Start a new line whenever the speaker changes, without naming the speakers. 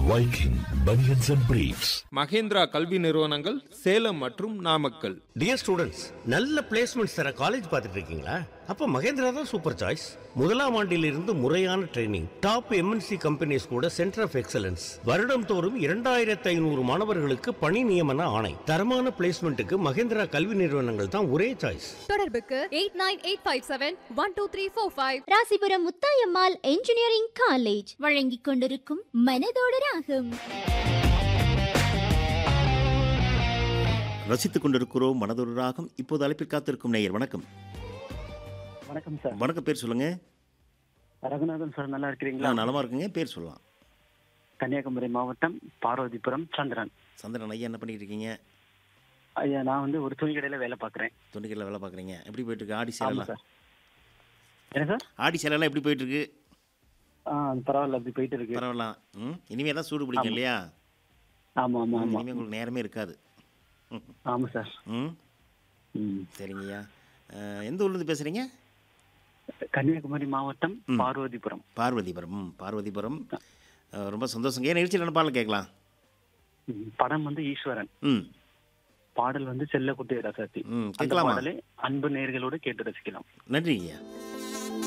Viking Bunions and Briefs.
Mahindra கல்வி நிறுவனங்கள் சேலம் மற்றும் நாமக்கல்.
டியர் ஸ்டூடெண்ட்ஸ், நல்ல பிளேஸ்மெண்ட்ஸ் தர காலேஜ் பார்த்துட்டு இருக்கீங்களா? அப்ப மகேந்திரா தான் சூப்பர் சாய்ஸ். முதலாம் ஆண்டிலிருந்து முறையான ட்ரைனிங், டாப் எம்என்சி கம்பெனிஸ் கூட சென்டர் ஆஃப் எக்ஸலன்ஸ், வருடம் தோறும் 2500 மாணவர்களுக்கு பணி நியமன ஆணை. தரமான பிளேஸ்மெண்ட்டுக்கு மகேந்திரா கல்வி நிறுவனங்கள் தான் ஒரே சாய்ஸ்.
தொடர்புக்கு 8985712345.
ராசிபுரம் முத்தாயம்மாள் என்ஜினியரிங் காலேஜ் வழங்கிக் கொண்டிருக்கும் மனதோடு ராகம்.
ரசித்துக் கொண்டிருக்கிறோம் மனதொரு ராகம். இப்போது அழைப்பில் காத்திருக்கும் நேயர். வணக்கம்.
வணக்கம் சார்.
வணக்கம், பேர் சொல்லுங்க.
ரகுநாதன் சார், நல்லா இருக்கிறீங்களா?
நலமா இருக்குங்க. பேர் சொல்லலாம்.
கன்னியாகுமரி மாவட்டம் பார்வதிபுரம் சந்திரன்.
சந்திரன் ஐயா, என்ன பண்ணிட்டு இருக்கீங்க?
ஐயா, நான் வந்து ஒரு துணி கடையில வேலை பார்க்குறேன்.
துணிக்கடையில் வேலை பார்க்குறீங்க. எப்படி போயிட்டு இருக்கு ஆடி
ஆமா
சேலெல்லாம்?
சார். என்ன சார்?
ஆடி சேலெல்லாம் எப்படி போயிட்டு இருக்கு?
பரவாயில்ல, அப்படி போயிட்டு இருக்கு.
பரவாயில்ல. இனிமே தான் சூடு பிடிக்கும் இல்லையா?
ஆமா ஆமா ஆமா.
இனிமே உங்களுக்கு நேரமே இருக்காது.
ஆமா சார்.
ம் சரிங்கய்யா. எந்த ஊர்லேருந்து பேசுகிறீங்க?
கன்னியாகுமரி மாவட்டம் பார்வதிபுரம்.
பார்வதிபுரம். ரொம்ப சந்தோஷங்க. ஏன் நிகழ்ச்சியில் என்ன பாடல் கேட்கலாம்?
படம் வந்து ஈஸ்வரன். பாடல் வந்து செல்லக்குட்டி ராசாத்தி. அந்த
கேட்கலாமா?
பாடலை அன்பு நேயர்களோடு கேட்டு ரசிக்கலாம்.
நன்றி ஐயா.